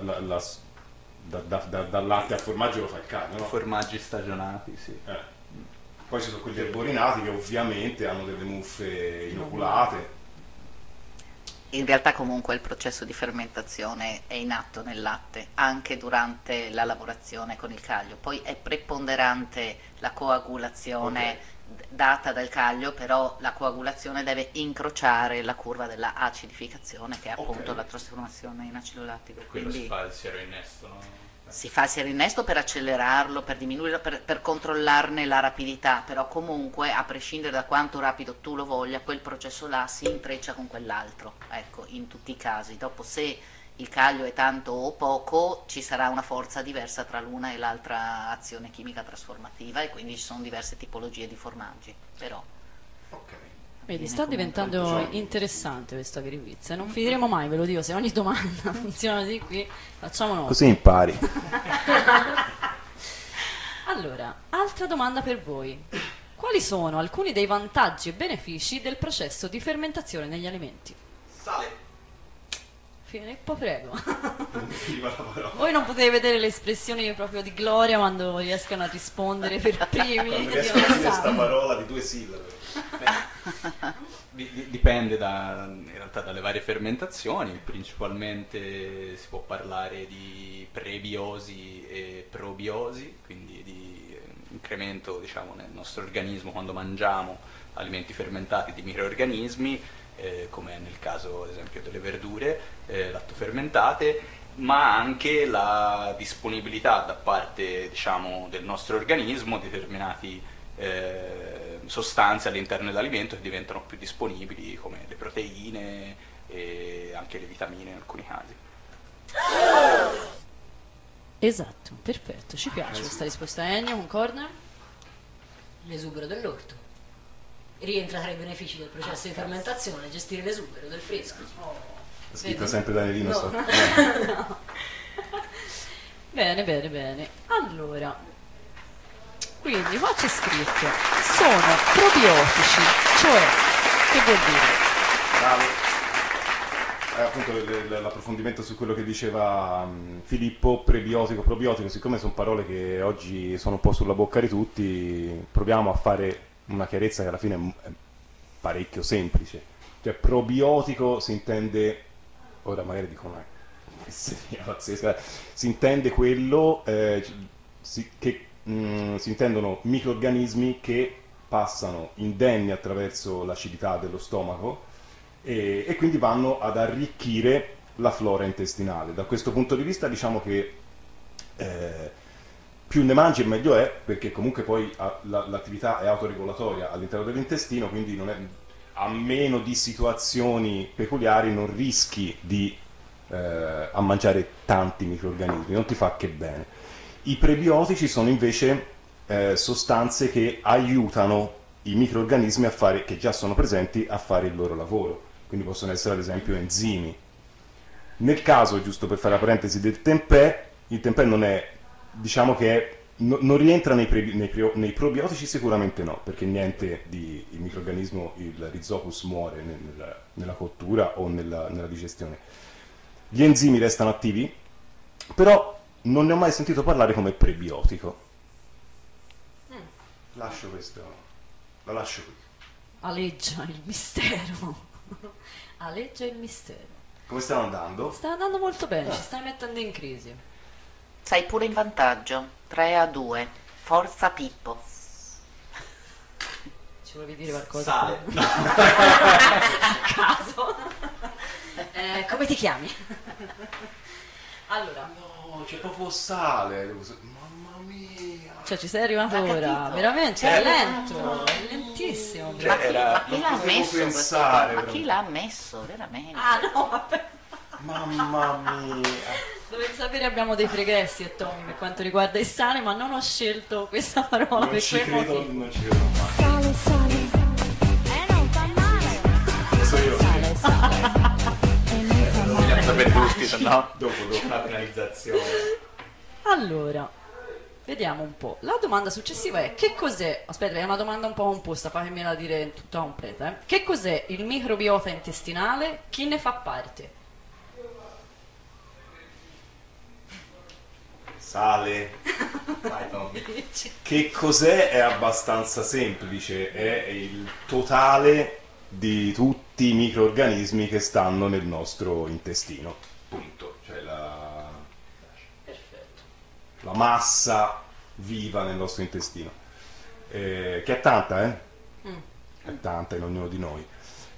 dal latte al formaggio lo fa il caglio, no? Formaggi stagionati, sì. Poi ci sono quelli erborinati che ovviamente hanno delle muffe inoculate. In realtà comunque il processo di fermentazione è in atto nel latte anche durante la lavorazione con il caglio, poi è preponderante la coagulazione data dal caglio, però la coagulazione deve incrociare la curva della acidificazione, che è appunto la trasformazione in acido lattico. Quello Quindi si fa il siero innesto, no? si fa il sierinnesto per accelerarlo, per diminuirlo, per controllarne la rapidità, però comunque, a prescindere da quanto rapido tu lo voglia, quel processo là si intreccia con quell'altro, ecco, in tutti i casi. Dopo, se il caglio è tanto o poco, ci sarà una forza diversa tra l'una e l'altra azione chimica trasformativa, e quindi ci sono diverse tipologie di formaggi, però... Vedi, sta diventando interessante questa Agriquiz, non finiremo mai, ve lo dico, se ogni domanda funziona di qui, facciamo noi. Così impari. Allora, altra domanda per voi. Quali sono alcuni dei vantaggi e benefici del processo di fermentazione negli alimenti? Sale. Filippo, prego. Voi non potete vedere le espressioni proprio di gloria quando riescono a rispondere per primi. Quando riescono a dire questa parola di 2 sillabe. Dipende in realtà dalle varie fermentazioni. Principalmente si può parlare di prebiosi e probiosi, quindi di incremento, diciamo, nel nostro organismo quando mangiamo alimenti fermentati di microrganismi, come nel caso ad esempio delle verdure lattofermentate, ma anche la disponibilità da parte, diciamo, del nostro organismo di determinati sostanze all'interno dell'alimento che diventano più disponibili, come le proteine e anche le vitamine in alcuni casi. Esatto, perfetto, ci piace questa risposta. Ennio, concorda? L'esubero dell'orto rientra tra i benefici del processo di fermentazione, gestire l'esubero del fresco. Scritto sempre Danielino. No. No. Bene, bene, bene. Allora, quindi qua c'è scritto, sono probiotici, cioè, che vuol dire? Bravo. Appunto l'approfondimento su quello che diceva Filippo, prebiotico, probiotico, siccome sono parole che oggi sono un po' sulla bocca di tutti, proviamo a fare una chiarezza che alla fine è parecchio semplice. Cioè, probiotico si intende, ora magari dico una fesseria pazzesca, si intende quello che si intendono microrganismi che passano indenni attraverso l'acidità dello stomaco e quindi vanno ad arricchire la flora intestinale. Da questo punto di vista diciamo che più ne mangi e meglio è, perché comunque poi l'attività è autoregolatoria all'interno dell'intestino, quindi non è, a meno di situazioni peculiari non rischi di a mangiare tanti microrganismi, non ti fa che bene. I prebiotici sono invece sostanze che aiutano i microrganismi a fare, che già sono presenti, a fare il loro lavoro. Quindi possono essere ad esempio enzimi. Nel caso, giusto per fare la parentesi, del tempeh, il tempeh non è, diciamo che è, non rientra nei probiotici, sicuramente no, perché niente di il microrganismo, il Rhizopus muore nella cottura o nella digestione. Gli enzimi restano attivi, però non ne ho mai sentito parlare come prebiotico. Lascio questo, la lascio qui. Aleggia il mistero. Aleggia il mistero. Come stiamo andando? Sta andando molto bene, ci stai mettendo in crisi. Sei pure in vantaggio, 3-2, forza Pippo. Ci volevi dire qualcosa? Sale. A caso. Come ti chiami? Allora. No, c'è proprio sale. Mamma mia. Cioè ci sei arrivato ora, veramente, è lento, è lentissimo. Ma chi l'ha messo? Pensare, Ma chi l'ha messo, veramente? Ah no, vabbè. Mamma mia. Dovete sapere, abbiamo dei pregressi a Tommy per quanto riguarda il sale, ma non ho scelto questa parola Non per ci quel credo, motivo. non ci credo mai. Sale, sale, non fa male. Adesso io Sale, sale, non fa Vogliamo male. sapere tutti, se no dopo. una penalizzazione. Allora, vediamo un po'. La domanda successiva è: che cos'è? Aspetta, è una domanda un po' composta, fatemela dire tutta completa. Che cos'è il microbiota intestinale? Chi ne fa parte? Sale. Vai, Tommy. Che cos'è? È abbastanza semplice, è il totale di tutti i microrganismi che stanno nel nostro intestino. Punto. Cioè la massa viva nel nostro intestino. Che è tanta, È tanta in ognuno di noi.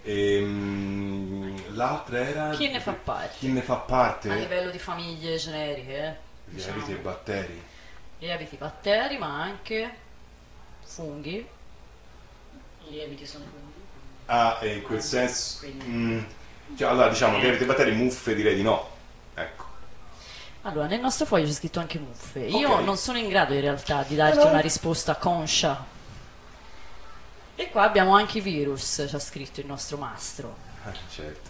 L'altra era... Chi ne fa parte? Chi ne fa parte? A livello di famiglie generiche, Lieviti e batteri. lieviti batteri, ma anche funghi. I lieviti sono funghi. Ah, e in quel senso... cioè, allora diciamo lieviti e batteri, muffe direi di no. Ecco. Allora, nel nostro foglio c'è scritto anche muffe. Io Ok. non sono in grado in realtà di darti una risposta conscia. E qua abbiamo anche i virus, ci ha scritto il nostro mastro. Certo.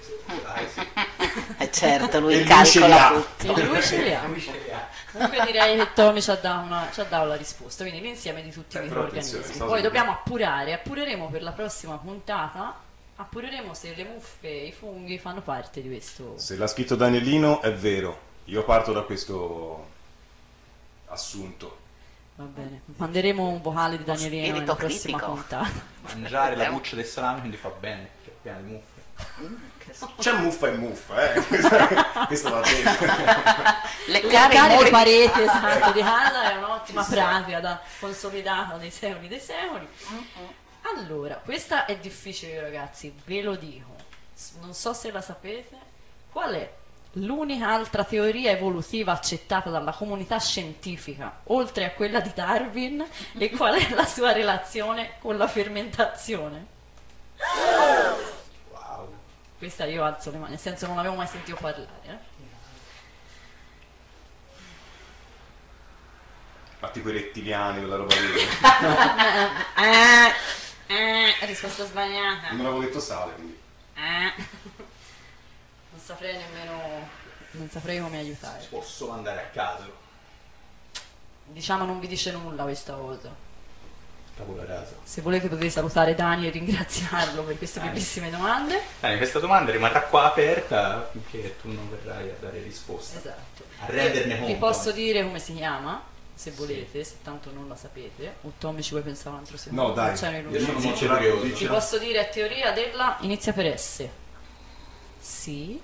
Certo, lui E lui ce li calcola ha. tutto. E lui ce li ha. Comunque direi che Tommy ci ha dato la risposta, quindi l'insieme di tutti i Però microrganismi. attenzione, Poi stavo- dobbiamo appureremo per la prossima puntata, appureremo se le muffe e i funghi fanno parte di questo. Se l'ha scritto Danielino è vero. Io parto da questo assunto. Va bene, manderemo un vocale di Danielino spirito nella prossima critico. puntata. Mangiare la buccia del salame quindi fa bene, che è piena di muffe. C'è muffa e muffa, Questo va bene. Leccare i Leccare le muri. pareti esatto, di casa è un'ottima pratica da consolidata dei secoli dei secoli. Allora, questa è difficile ragazzi, ve lo dico. Non so se la sapete. Qual è l'unica altra teoria evolutiva accettata dalla comunità scientifica, oltre a quella di Darwin, e qual è la sua relazione con la fermentazione? Wow. Questa io alzo le mani, nel senso non avevo mai sentito parlare. Fatti quei rettiliani, quella roba lì. Risposta sbagliata. Non avevo detto sale, quindi. Non saprei nemmeno, non saprei come aiutare. Posso mandare a caso. Diciamo non vi dice nulla questa cosa. Tabula rasa. Se volete potete salutare Dani e ringraziarlo per queste bellissime domande. Questa domanda rimarrà qua aperta finché tu non verrai a dare risposta. Esatto. A renderne conto. Vi posso dire come si chiama, se volete, se tanto non la sapete. O Tommy ci vuoi pensare un altro secondo? No, dai. Non c'è nei Io numeri. sono molto Diccela, curioso. Vi diccela. posso dire è teoria della... inizia per S. Sì.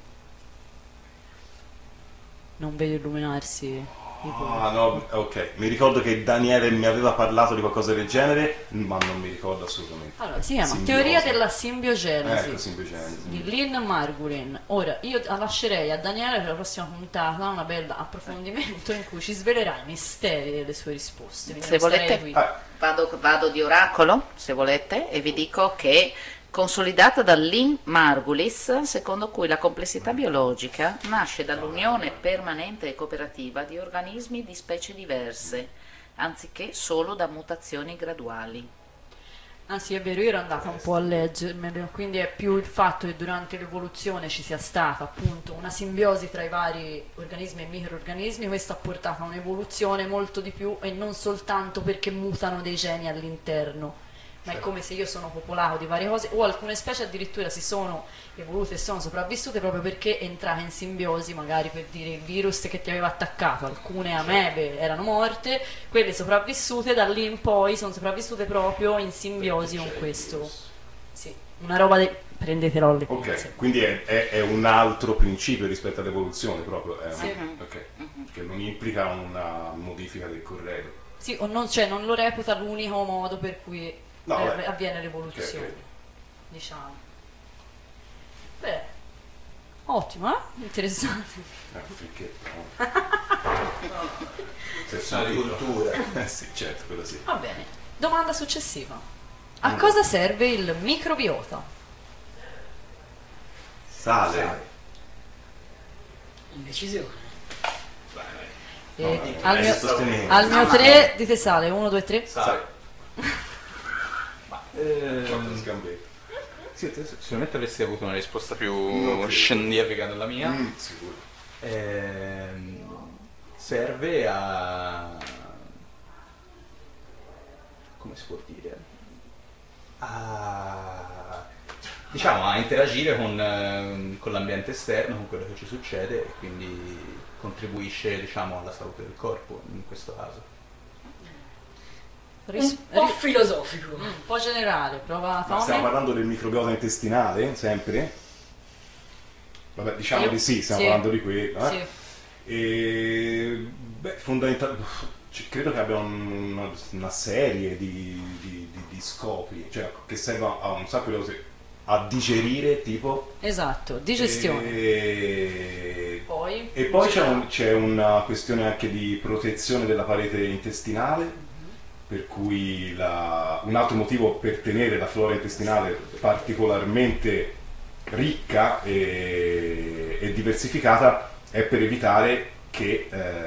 Non vedo illuminarsi. Ah no, ok. Mi ricordo che Daniele mi aveva parlato di qualcosa del genere, ma non mi ricordo assolutamente. Allora, si chiama Simbiosi. teoria della simbiogenesi. Ecco, simbiogenesi. Di Lynn Margulin. Ora, io lascerei a Daniele per la prossima puntata una bella approfondimento in cui ci svelerà i misteri delle sue risposte. Quindi Se non starei volete, qui. vado di oracolo, se volete, e vi dico che consolidata da Lynn Margulis, secondo cui la complessità biologica nasce dall'unione permanente e cooperativa di organismi di specie diverse, anziché solo da mutazioni graduali. Ah sì, è vero, io ero andata un po' a leggermelo, quindi è più il fatto che durante l'evoluzione ci sia stata appunto una simbiosi tra i vari organismi e microrganismi, questo ha portato a un'evoluzione molto di più e non soltanto perché mutano dei geni all'interno, ma è come se io sono popolato di varie cose, o alcune specie addirittura si sono evolute e sono sopravvissute proprio perché entrate in simbiosi, magari per dire il virus che ti aveva attaccato, alcune amebe erano morte, quelle sopravvissute da lì in poi sono sopravvissute proprio in simbiosi con questo. Sì, una roba di... prendetelo alle Ok, pinze. quindi è un altro principio rispetto all'evoluzione proprio. Sì. Ok, che non implica una modifica del corredo. Sì, o non, cioè, non lo reputa l'unico modo per cui No, vabbè. avviene l'evoluzione, Ok, ok. diciamo. Beh, ottimo, interessante. Finché... Agricoltura. Sì, certo, quello sì. Va bene, domanda successiva. A cosa serve il microbiota? Sale. Indecisione. Al mio 3 dite sale, 1, 2, 3. Sai. Quattro sgambetto. Sì, te sicuramente avresti avuto una risposta più credo. scientifica della mia. Sicuro. Serve a... come si può dire? A diciamo, a interagire con l'ambiente esterno, con quello che ci succede, e quindi contribuisce, diciamo, alla salute del corpo in questo caso. Un po' filosofico. Un po' generale, prova Ma stiamo Tommy. parlando del microbiota intestinale, sempre? Vabbè, diciamo di sì, stiamo Sì. parlando di quello. Sì. E, beh, fondamentalmente credo che abbia una serie di scopi, cioè che servono a un sacco di cose, a digerire, tipo. Esatto, digestione. E Poi poi c'è una questione anche di protezione della parete intestinale, per cui un altro motivo per tenere la flora intestinale particolarmente ricca e diversificata è per evitare che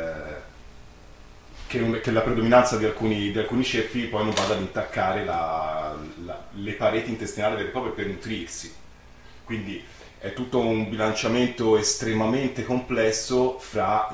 la predominanza di alcuni ceppi poi non vada ad intaccare le pareti intestinali vere e proprie per nutrirsi. Quindi è tutto un bilanciamento estremamente complesso fra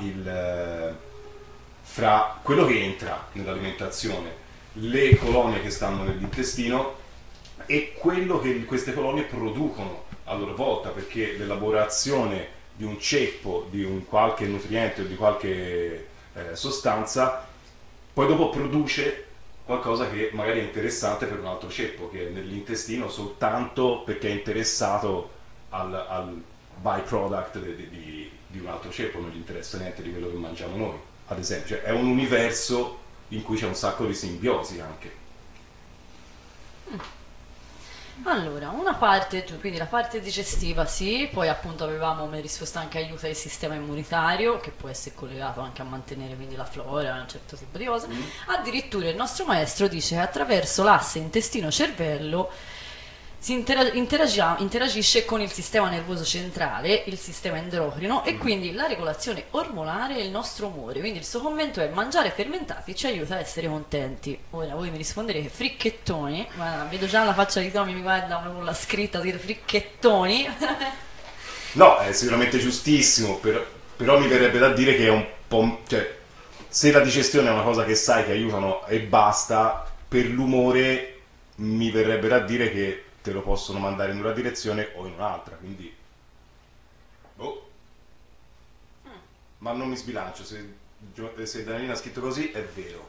quello che entra nell'alimentazione, le colonie che stanno nell'intestino e quello che queste colonie producono a loro volta, perché l'elaborazione di un ceppo, di un qualche nutriente o di qualche sostanza poi dopo produce qualcosa che magari è interessante per un altro ceppo che è nell'intestino soltanto perché è interessato al byproduct di un altro ceppo, non gli interessa niente di quello che mangiamo noi, ad esempio. Cioè, è un universo in cui c'è un sacco di simbiosi anche. allora, una parte, quindi la parte digestiva sì, poi appunto avevamo come risposta anche aiuta il sistema immunitario, che può essere collegato anche a mantenere quindi la flora, un certo tipo di cose. Addirittura il nostro maestro dice che attraverso l'asse intestino-cervello si interagisce con il sistema nervoso centrale, il sistema endocrino e quindi la regolazione ormonale e il nostro umore. Quindi il suo commento è: mangiare fermentati ci aiuta a essere contenti. Ora voi mi risponderete fricchettoni, ma vedo già la faccia di Tommy, mi guarda con la scritta, dire fricchettoni. No, è sicuramente giustissimo, però mi verrebbe da dire che è un po'... cioè, se la digestione è una cosa che sai che aiutano e basta, per l'umore mi verrebbe da dire che te lo possono mandare in una direzione o in un'altra, quindi... boh. Ma non mi sbilancio, se Daniela ha scritto così è vero.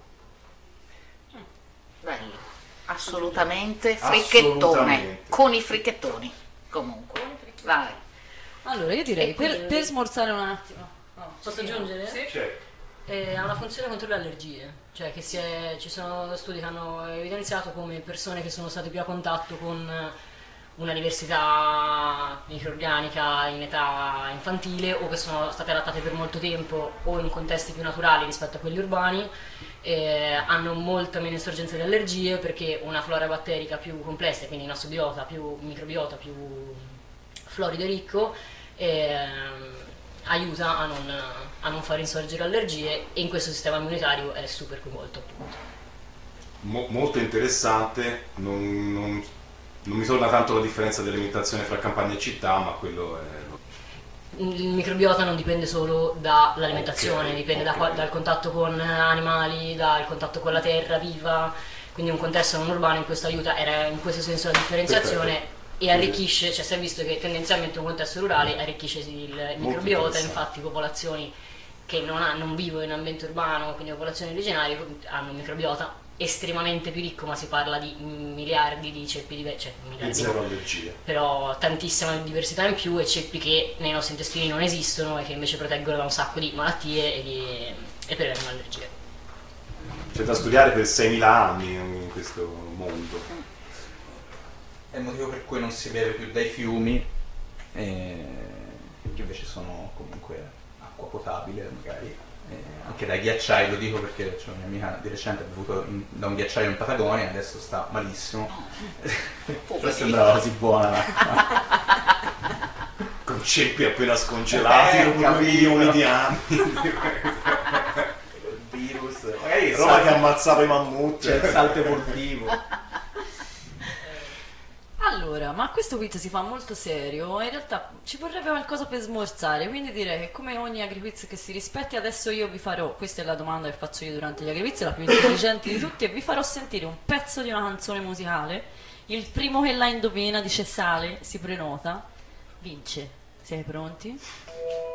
Bello, assolutamente fricchettone, Assolutamente. con i fricchettoni, comunque, vai. Allora io direi, E quindi- per smorzare un attimo. Posso aggiungere? Sì. Cioè, Ha una funzione contro le allergie, cioè che ci sono studi che hanno evidenziato come persone che sono state più a contatto con una diversità microorganica in età infantile o che sono state adattate per molto tempo o in contesti più naturali rispetto a quelli urbani hanno molta meno insorgenza di allergie perché una flora batterica più complessa, quindi il nostro biota, più microbiota, più florido e ricco, aiuta a non far insorgere allergie e in questo sistema immunitario è super coinvolto appunto. molto interessante, non mi torna tanto la differenza di alimentazione fra campagna e città, ma quello è... Il microbiota non dipende solo dall'alimentazione, Ok, dipende ok. dal contatto con animali, dal contatto con la terra viva, quindi un contesto non urbano in questo aiuta, era in questo senso la differenziazione. Perfetto. E arricchisce, cioè si è visto che tendenzialmente un contesto rurale arricchisce il microbiota, interessante. infatti popolazioni che non vivono in ambiente urbano, quindi popolazioni originarie, hanno un microbiota estremamente più ricco, ma si parla di miliardi di ceppi diversi, cioè e miliardi, zero allergie. però tantissima diversità in più e ceppi che nei nostri intestini non esistono e che invece proteggono da un sacco di malattie e prevengono allergie. C'è da studiare per 6.000 anni in questo mondo. È il motivo per cui non si beve più dai fiumi, che invece sono comunque acqua potabile magari. Anche dai ghiacciai, lo dico perché c'è una mia amica di recente ha bevuto da un ghiacciaio in Patagonia e adesso sta malissimo. Però sembrava così buona l'acqua. Con ceppi appena scongelati dopo 2 capito. milioni di anni. Il virus, magari il Roba che salto- ammazzava i mammut. c'è il salto evolutivo. Allora, ma questo quiz si fa molto serio, in realtà ci vorrebbe qualcosa per smorzare, quindi direi che come ogni agriquiz che si rispetti, adesso io vi farò, questa è la domanda che faccio io durante gli agriquiz, la più intelligente di tutti, e vi farò sentire un pezzo di una canzone musicale Il primo che la indovina, dice sale, si prenota, vince. Siete pronti?